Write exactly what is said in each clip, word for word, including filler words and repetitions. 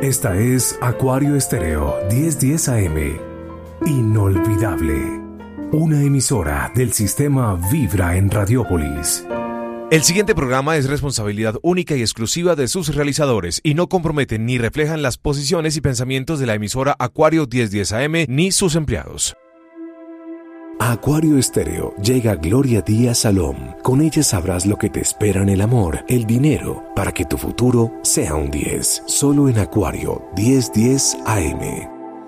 Esta es Acuario Estéreo diez diez A M. Inolvidable. Una emisora del sistema Vibra en Radiópolis. El siguiente programa es responsabilidad única y exclusiva de sus realizadores y no comprometen ni reflejan las posiciones y pensamientos de la emisora Acuario diez diez A M ni sus empleados. A Acuario Estéreo llega Gloria Díaz Salom. Con ella sabrás lo que te espera en el amor, el dinero, para que tu futuro sea un diez. Solo en Acuario diez diez A M.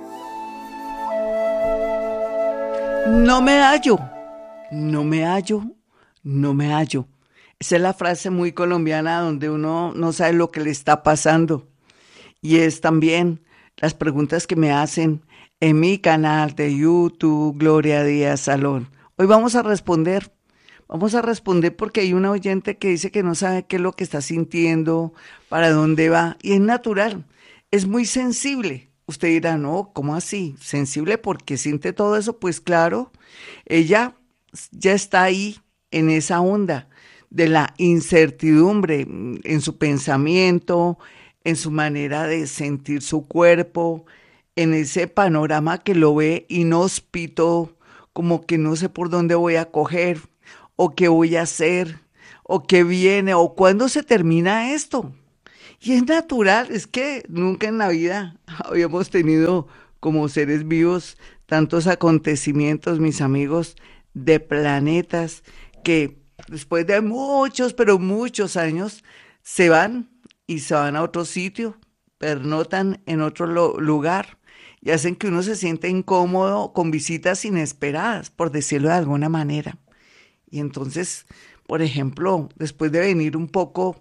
No me hallo, no me hallo, no me hallo. Esa es la frase muy colombiana donde uno no sabe lo que le está pasando. Y es también las preguntas que me hacen en mi canal de YouTube, Gloria Díaz Salón. Hoy vamos a responder, vamos a responder porque hay una oyente que dice que no sabe qué es lo que está sintiendo, para dónde va, y es natural, es muy sensible. Usted dirá, no, ¿cómo así? ¿Sensible porque siente todo eso? Pues claro, ella ya está ahí en esa onda de la incertidumbre en su pensamiento, en su manera de sentir su cuerpo, en ese panorama que lo ve inhóspito, como que no sé por dónde voy a coger, o qué voy a hacer, o qué viene, o cuándo se termina esto. Y es natural, es que nunca en la vida habíamos tenido como seres vivos tantos acontecimientos, mis amigos, de planetas que después de muchos, pero muchos años, se van y se van a otro sitio, pernotan en otro lo- lugar y hacen que uno se sienta incómodo con visitas inesperadas, por decirlo de alguna manera. Y entonces, por ejemplo, después de venir un poco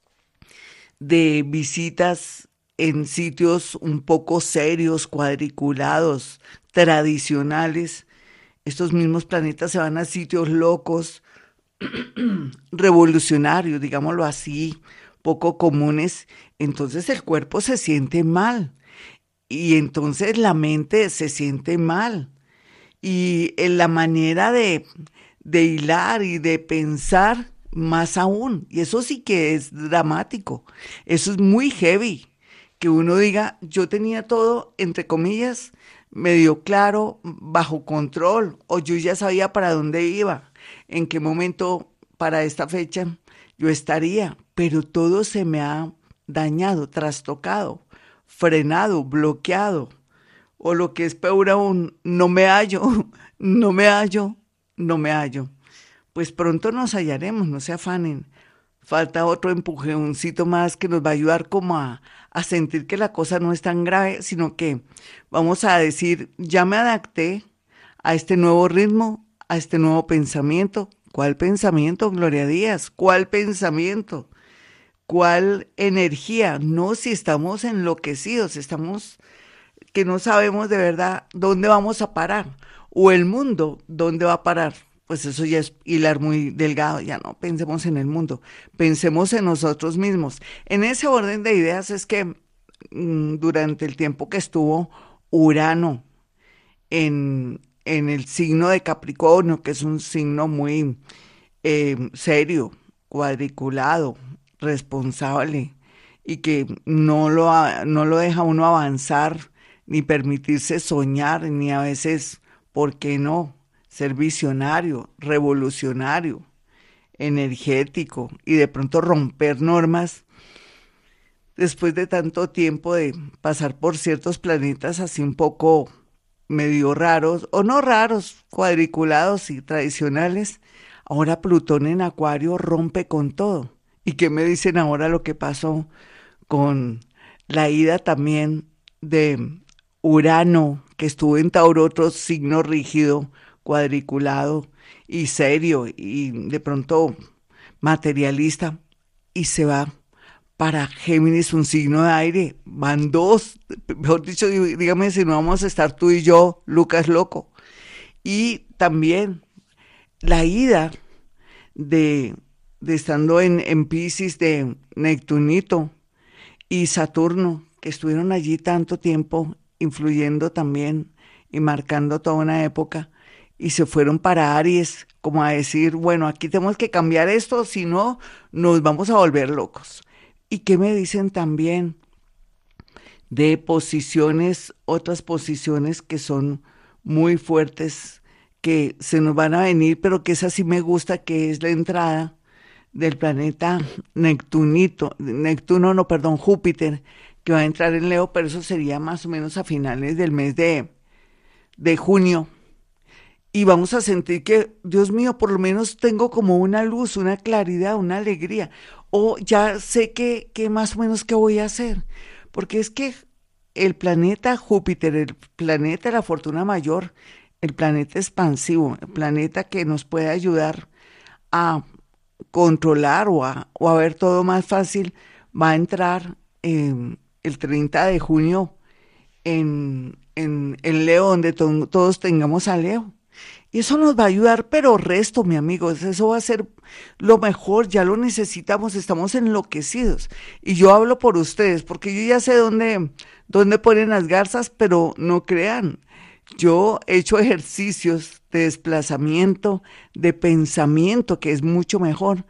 de visitas en sitios un poco serios, cuadriculados, tradicionales, estos mismos planetas se van a sitios locos, revolucionarios, digámoslo así, poco comunes, entonces el cuerpo se siente mal y entonces la mente se siente mal y en la manera de, de hilar y de pensar más aún, y eso sí que es dramático, eso es muy heavy, que uno diga, yo tenía todo, entre comillas, medio claro, bajo control, o yo ya sabía para dónde iba, en qué momento para esta fecha yo estaría, pero todo se me ha dañado, trastocado, frenado, bloqueado, o lo que es peor aún, no me hallo, no me hallo, no me hallo. Pues pronto nos hallaremos, no se afanen. Falta otro empujoncito más que nos va a ayudar como a, a sentir que la cosa no es tan grave, sino que vamos a decir, ya me adapté a este nuevo ritmo, a este nuevo pensamiento. ¿Cuál pensamiento, Gloria Díaz? ¿Cuál pensamiento? ¿Cuál energía? No, si estamos enloquecidos, estamos que no sabemos de verdad dónde vamos a parar, o el mundo dónde va a parar. Pues eso ya es hilar muy delgado, ya no pensemos en el mundo, pensemos en nosotros mismos. En ese orden de ideas es que mm, durante el tiempo que estuvo Urano en, en el signo de Capricornio, que es un signo muy eh, serio, cuadriculado, responsable, y que no lo, a- no lo deja uno avanzar, ni permitirse soñar, ni a veces, ¿por qué no? Ser visionario, revolucionario, energético y de pronto romper normas después de tanto tiempo de pasar por ciertos planetas así un poco medio raros, o no raros, cuadriculados y tradicionales. Ahora Plutón en Acuario rompe con todo. ¿Y qué me dicen ahora lo que pasó con la ida también de Urano, que estuvo en Tauro, otro signo rígido, cuadriculado y serio y de pronto materialista, y se va para Géminis, un signo de aire? Van dos, mejor dicho, dí- dígame si no vamos a estar tú y yo, Lucas Loco. Y también la ida de, de estando en, en Piscis de Neptunito y Saturno, que estuvieron allí tanto tiempo, influyendo también y marcando toda una época, y se fueron para Aries, como a decir, bueno, aquí tenemos que cambiar esto, si no, nos vamos a volver locos. ¿Y qué me dicen también de posiciones, otras posiciones que son muy fuertes, que se nos van a venir, pero que esa sí me gusta, que es la entrada del planeta Neptunito, Neptuno, no, perdón, Júpiter, que va a entrar en Leo, pero eso sería más o menos a finales del mes de, de junio. Y vamos a sentir que, Dios mío, por lo menos tengo como una luz, una claridad, una alegría. O ya sé que, que más o menos qué voy a hacer. Porque es que el planeta Júpiter, el planeta de la fortuna mayor, el planeta expansivo, el planeta que nos puede ayudar a controlar o a, o a ver todo más fácil, va a entrar eh, el treinta de junio en, en, en Leo, donde to- todos tengamos a Leo. Y eso nos va a ayudar, pero resto, mi amigos, eso va a ser lo mejor, ya lo necesitamos, estamos enloquecidos. Y yo hablo por ustedes, porque yo ya sé dónde, dónde ponen las garzas, pero no crean. Yo he hecho ejercicios de desplazamiento, de pensamiento, que es mucho mejor.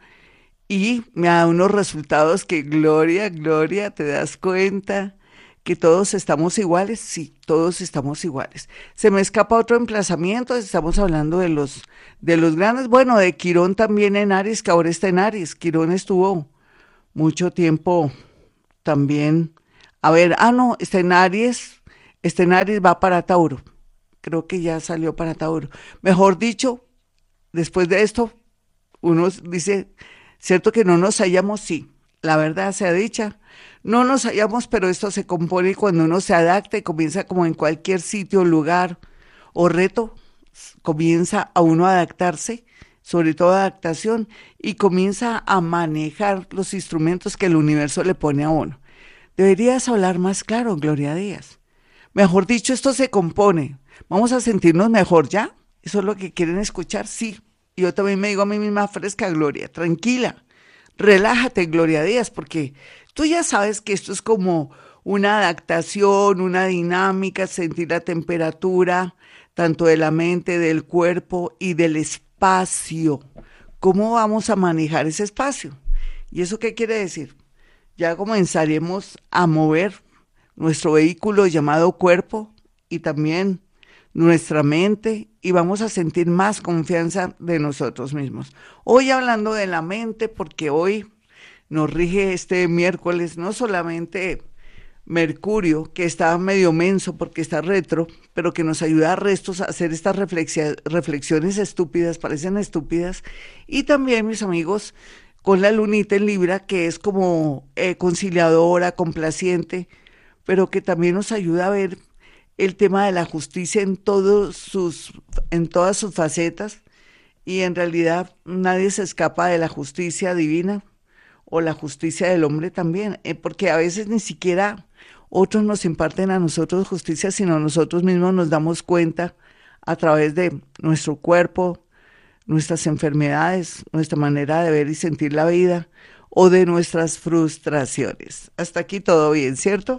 Y me da unos resultados que, Gloria, Gloria, te das cuenta que todos estamos iguales. Sí, todos estamos iguales. Se me escapa otro emplazamiento, estamos hablando de los, de los grandes, bueno, de Quirón también en Aries, que ahora está en Aries. Quirón estuvo mucho tiempo también, a ver, ah, no, está en Aries, está en Aries, va para Tauro. Creo que ya salió para Tauro. Mejor dicho, después de esto, uno dice, ¿cierto que no nos hallamos? Sí, la verdad sea dicha, no nos hallamos, pero esto se compone cuando uno se adapta y comienza como en cualquier sitio, lugar o reto, comienza a uno a adaptarse, sobre todo adaptación, y comienza a manejar los instrumentos que el universo le pone a uno. Deberías hablar más claro, Gloria Díaz. Mejor dicho, esto se compone. Vamos a sentirnos mejor, ¿ya? ¿Eso es lo que quieren escuchar? Sí. Y yo también me digo a mí misma, fresca, Gloria, tranquila, relájate, Gloria Díaz, porque tú ya sabes que esto es como una adaptación, una dinámica, sentir la temperatura, tanto de la mente, del cuerpo y del espacio. ¿Cómo vamos a manejar ese espacio? ¿Y eso qué quiere decir? Ya comenzaremos a mover nuestro vehículo llamado cuerpo y también nuestra mente, y vamos a sentir más confianza de nosotros mismos. Hoy hablando de la mente, porque hoy nos rige este miércoles no solamente Mercurio, que está medio menso porque está retro, pero que nos ayuda a restos a hacer estas reflexia- reflexiones estúpidas, parecen estúpidas, y también, mis amigos, con la lunita en Libra, que es como eh, conciliadora, complaciente, pero que también nos ayuda a ver el tema de la justicia en todos sus, en todas sus facetas, y en realidad nadie se escapa de la justicia divina o la justicia del hombre también, eh, porque a veces ni siquiera otros nos imparten a nosotros justicia, sino nosotros mismos nos damos cuenta a través de nuestro cuerpo, nuestras enfermedades, nuestra manera de ver y sentir la vida o de nuestras frustraciones. Hasta aquí todo bien, ¿cierto?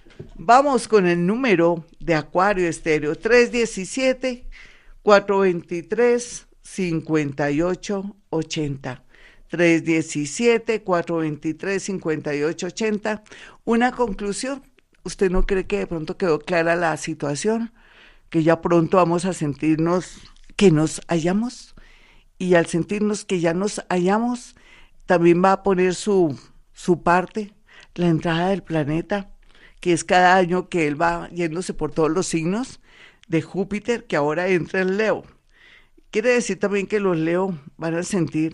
Vamos con el número de Acuario Estéreo, tres diecisiete, cuatrocientos veintitrés, cincuenta y ocho ochenta. tres diecisiete, cuatrocientos veintitrés, cincuenta y ocho ochenta. Una conclusión, ¿usted no cree que de pronto quedó clara la situación? Que ya pronto vamos a sentirnos que nos hallamos, y al sentirnos que ya nos hallamos, también va a poner su, su parte, la entrada del planeta, que es cada año que él va yéndose por todos los signos de Júpiter, que ahora entra en Leo. Quiere decir también que los Leo van a sentir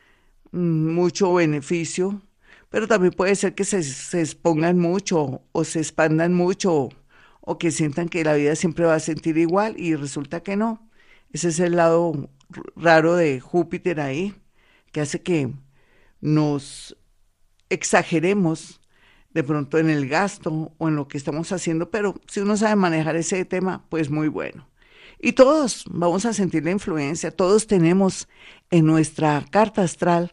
mm, mucho beneficio, pero también puede ser que se, se expongan mucho o se expandan mucho, o, o que sientan que la vida siempre va a sentir igual, y resulta que no. Ese es el lado raro de Júpiter ahí, que hace que nos exageremos de pronto en el gasto o en lo que estamos haciendo, pero si uno sabe manejar ese tema, pues muy bueno. Y todos vamos a sentir la influencia, todos tenemos en nuestra carta astral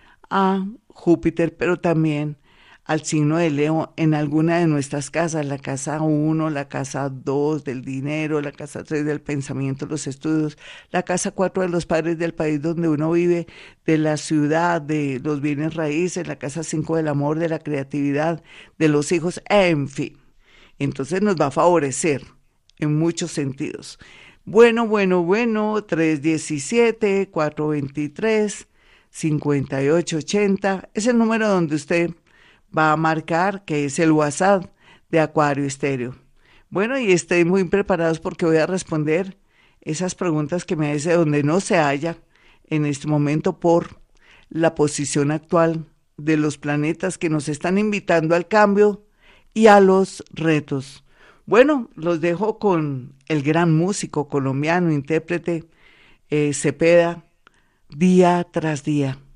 a Júpiter, pero también al signo de Leo en alguna de nuestras casas, la casa uno, la casa dos del dinero, la casa tres del pensamiento, los estudios, la casa cuatro de los padres del país donde uno vive, de la ciudad, de los bienes raíces, la casa cinco del amor, de la creatividad, de los hijos, en fin. Entonces nos va a favorecer en muchos sentidos. Bueno, bueno, bueno, tres uno siete, cuatro dos tres, cinco ocho ocho cero es el número donde usted va a marcar, que es el WhatsApp de Acuario Estéreo. Bueno, y estén muy preparados porque voy a responder esas preguntas que me hace donde no se halla en este momento por la posición actual de los planetas que nos están invitando al cambio y a los retos. Bueno, los dejo con el gran músico colombiano, intérprete eh, Cepeda, Día tras Día.